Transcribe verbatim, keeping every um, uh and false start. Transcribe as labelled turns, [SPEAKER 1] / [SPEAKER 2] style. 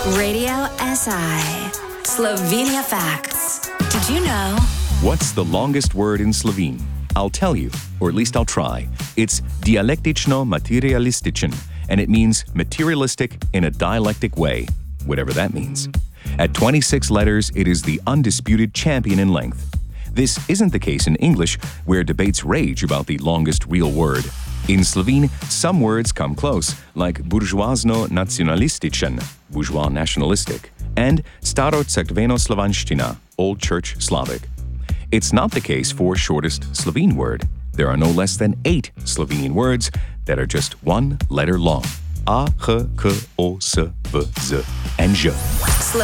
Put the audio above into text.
[SPEAKER 1] Radio S I. Slovenia Facts. Did you know?
[SPEAKER 2] What's the longest word in Slovene? I'll tell you, or at least I'll try. It's dialektično-materialističen, and it means materialistic in a dialectic way, whatever that means. At twenty-six letters, it is the undisputed champion in length. This isn't the case in English, where debates rage about the longest real word. In Slovene, some words come close, like buržoazno-nacionalističen, bourgeois nationalistic, and staro-cerkveno-slovanština, Old Church Slavic. It's not the case for shortest Slovene word. There are no less than eight Slovenian words that are just one letter long. A, H, K, O, S, V, Z, and Ž.